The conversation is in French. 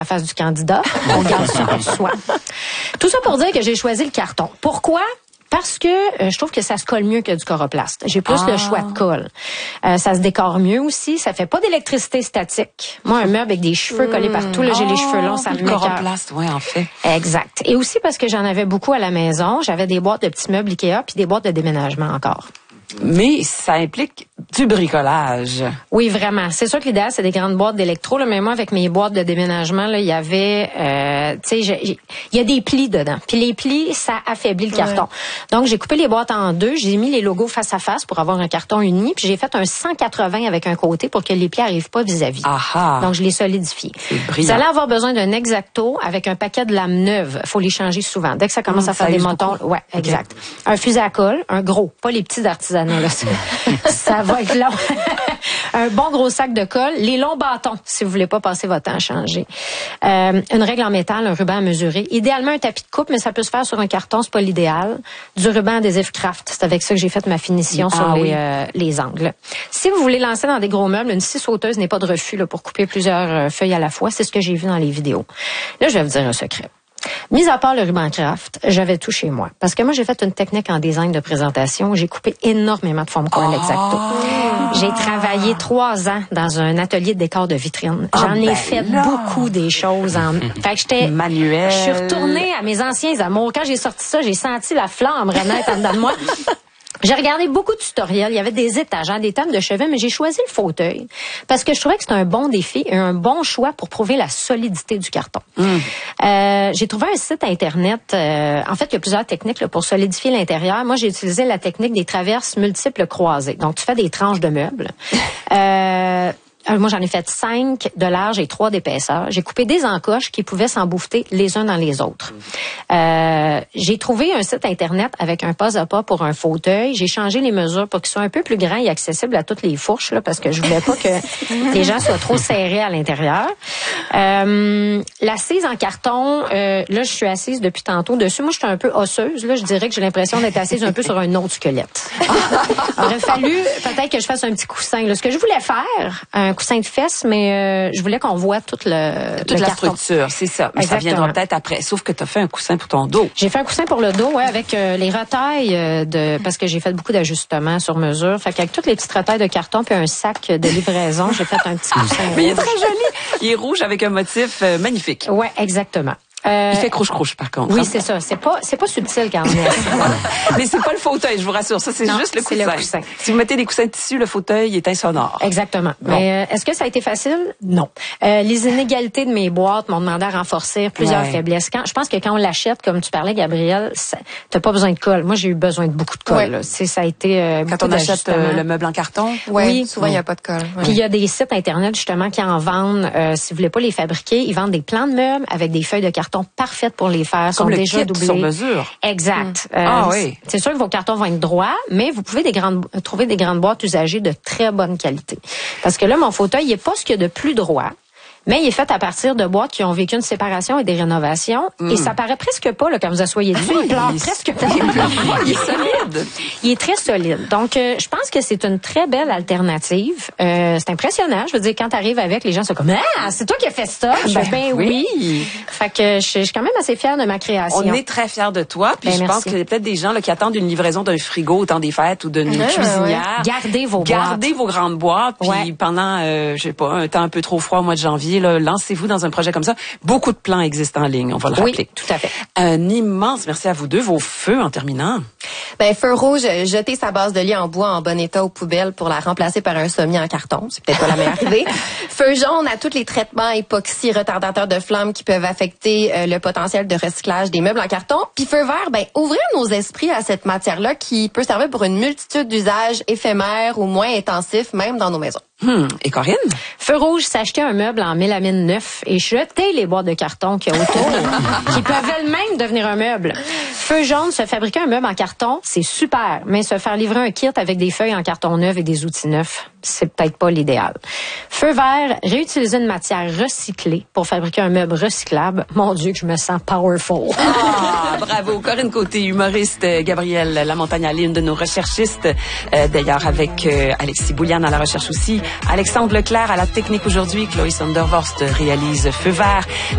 la face du candidat. On garde ça pour soi. Tout ça pour dire que j'ai choisi le carton. Pourquoi? Parce que je trouve que ça se colle mieux que du coroplaste. J'ai plus le choix de colle. Ça se décore mieux aussi. Ça fait pas d'électricité statique. Moi, un meuble avec des cheveux collés partout, là, j'ai les cheveux longs, ça me m'écoeure. Coroplaste, oui, en fait. Exact. Et aussi parce que j'en avais beaucoup à la maison. J'avais des boîtes de petits meubles Ikea puis des boîtes de déménagement encore. Mais ça implique du bricolage. Oui, vraiment. C'est sûr que l'idéal, c'est des grandes boîtes d'électro. Là, mais moi, avec mes boîtes de déménagement, là, il y avait, tu sais, il y a des plis dedans. Puis les plis, ça affaiblit le carton. Donc, j'ai coupé les boîtes en deux. J'ai mis les logos face à face pour avoir un carton uni. Puis j'ai fait un 180 avec un côté pour que les plis arrivent pas vis-à-vis. Aha. Donc, je les solidifié. Vous allez avoir besoin d'un X-Acto avec un paquet de lames neuves. Faut les changer souvent. Dès que ça commence à faire des montons. Ouais, exact. Un fusil à colle, un gros, pas les petits d'artisanat. Là, ça va être long. Un bon gros sac de colle, les longs bâtons, si vous voulez pas passer votre temps à changer. Une règle en métal, un ruban à mesurer. Idéalement, un tapis de coupe, mais ça peut se faire sur un carton, c'est pas l'idéal. Du ruban adhésif craft, c'est avec ça que j'ai fait ma finition sur les angles. Si vous voulez lancer dans des gros meubles, une scie sauteuse n'est pas de refus là, pour couper plusieurs feuilles à la fois. C'est ce que j'ai vu dans les vidéos. Là, je vais vous dire un secret. Mis à part le ruban craft, j'avais tout chez moi. Parce que moi, j'ai fait une technique en design de présentation. J'ai coupé énormément de foam coil X-Acto. J'ai travaillé 3 ans dans un atelier de décor de vitrine. J'en ai fait beaucoup des choses. Fait que j'étais manuel. Je suis retournée à mes anciens amours. Quand j'ai sorti ça, j'ai senti la flamme renaître en dedans de moi. J'ai regardé beaucoup de tutoriels. Il y avait des étagères, des tables de chevet, mais j'ai choisi le fauteuil parce que je trouvais que c'était un bon défi et un bon choix pour prouver la solidité du carton. J'ai trouvé un site Internet. En fait, il y a plusieurs techniques là, pour solidifier l'intérieur. Moi, j'ai utilisé la technique des traverses multiples croisées. Donc, tu fais des tranches de meubles. Moi, j'en ai fait 5 de large et 3 d'épaisseur. J'ai coupé des encoches qui pouvaient s'embouffer les uns dans les autres. J'ai trouvé un site Internet avec un pas à pas pour un fauteuil. J'ai changé les mesures pour qu'ils soient un peu plus grands et accessibles à toutes les fourches, là, parce que je voulais pas que les gens soient trop serrés à l'intérieur. L'assise en carton, là, je suis assise depuis tantôt dessus. Moi, je suis un peu osseuse. Là, je dirais que j'ai l'impression d'être assise un peu sur un autre squelette. Il aurait fallu peut-être que je fasse un petit coussin. Là. Ce que je voulais faire, un coussin de fesses, mais je voulais qu'on voit toute la structure, c'est ça. Mais exactement. Ça viendra peut-être après. Sauf que tu as fait un coussin pour ton dos. J'ai fait un coussin pour le dos, ouais, avec les retailles parce que j'ai fait beaucoup d'ajustements sur mesure. Fait qu'avec toutes les petites retailles de carton puis un sac de livraison, j'ai fait un petit coussin. Mais il est très joli. Il est rouge avec un motif magnifique. Ouais, exactement. Il fait croche-croche, par contre. Oui, c'est ça. C'est pas subtil quand même. Mais c'est pas le fauteuil, je vous rassure. Ça, c'est juste le coussin. Si vous mettez des coussins de tissu, le fauteuil est insonore. Exactement. Bon. Mais est-ce que ça a été facile? Non. Les inégalités de mes boîtes m'ont demandé à renforcer plusieurs faiblesses. Je pense que quand on l'achète, comme tu parlais, Gabrielle, t'as pas besoin de colle. Moi, j'ai eu besoin de beaucoup de colle. Ouais. Ça a été quand on achète le meuble en carton? Oui. Souvent, il n'y a pas de colle. Puis il y a des sites Internet, justement, qui en vendent. Si vous voulez pas les fabriquer, ils vendent des plans de meubles avec des feuilles de carton parfaites pour les faire, comme sont le déjà kit doublées. Sur mesure. Exact. Oui. C'est sûr que vos cartons vont être droits, mais vous pouvez trouver des grandes boîtes usagées de très bonne qualité. Parce que là, mon fauteuil, il est pas ce qu'il y a de plus droit. Mais il est fait à partir de boîtes qui ont vécu une séparation et des rénovations. Et ça paraît presque pas, là, quand vous asseyez dessus. Il pleure presque pas. Il est solide. Il est très solide. Donc, je pense que c'est une très belle alternative. C'est impressionnant. Je veux dire, quand tu arrives avec, les gens sont comme, ah, c'est toi qui as fait ça. Ben oui. Fait que je suis quand même assez fière de ma création. On est très fiers de toi. Puis je pense qu'il y a peut-être des gens là, qui attendent une livraison d'un frigo au temps des fêtes ou d'une cuisinière. Gardez vos boîtes. Gardez vos grandes boîtes. Puis pendant, je sais pas, un temps un peu trop froid au mois de janvier, là, lancez-vous dans un projet comme ça. Beaucoup de plans existent en ligne, on va le rappeler. Oui, tout à fait. Un immense merci à vous deux. Vos feux en terminant. Ben, feu rouge, jeter sa base de lit en bois en bon état aux poubelles pour la remplacer par un sommier en carton. C'est peut-être pas la meilleure idée. Feu jaune à tous les traitements époxy retardateurs de flammes qui peuvent affecter le potentiel de recyclage des meubles en carton. Puis feu vert, ben, ouvrir nos esprits à cette matière-là qui peut servir pour une multitude d'usages éphémères ou moins intensifs, même dans nos maisons. Et Corinne? Feu rouge, s'acheter un meuble en mélamine neuf et jeter les boîtes de carton qu'il y a autour, qui peuvent elles-mêmes devenir un meuble. Feu jaune, se fabriquer un meuble en carton, c'est super, mais se faire livrer un kit avec des feuilles en carton neuf et des outils neufs, c'est peut-être pas l'idéal. Feu vert, réutiliser une matière recyclée pour fabriquer un meuble recyclable. Mon Dieu, que je me sens powerful. Ah, bravo. Corinne Côté, humoriste, Gabrielle Lamontagne, une de nos recherchistes, d'ailleurs avec Alexis Bouliane à la recherche aussi. Alexandre Leclerc à la technique aujourd'hui. Chloé Sondervorst réalise Feu vert.